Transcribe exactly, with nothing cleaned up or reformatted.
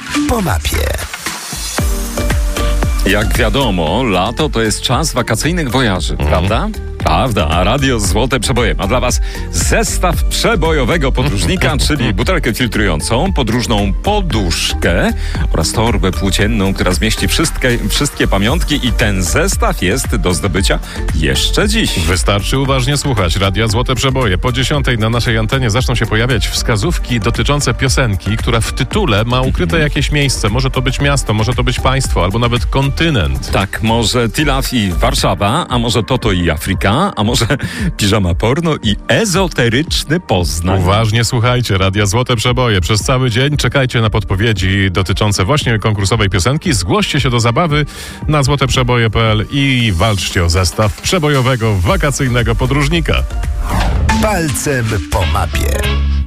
po mapie. Jak wiadomo, lato to jest czas wakacyjnych wojaży, mm. prawda? Prawda, a Radio Złote Przeboje ma dla Was zestaw przebojowego podróżnika, czyli butelkę filtrującą, podróżną poduszkę oraz torbę płócienną, która zmieści wszystkie, wszystkie pamiątki i ten zestaw jest do zdobycia jeszcze dziś. Wystarczy uważnie słuchać Radia Złote Przeboje. Po dziesiątej na naszej antenie zaczną się pojawiać wskazówki dotyczące piosenki, która w tytule ma ukryte jakieś miejsce. Może to być miasto, może to być państwo, albo nawet kontynent. Tak, może Tilaf i Warszawa, a może Toto i Afryka, a może piżama porno i ezoteryczny Poznań. Uważnie słuchajcie Radia Złote Przeboje. Przez cały dzień czekajcie na podpowiedzi dotyczące właśnie konkursowej piosenki. Zgłoście się do zabawy na złoteprzeboje kropka p l i walczcie o zestaw przebojowego wakacyjnego podróżnika. Palcem po mapie.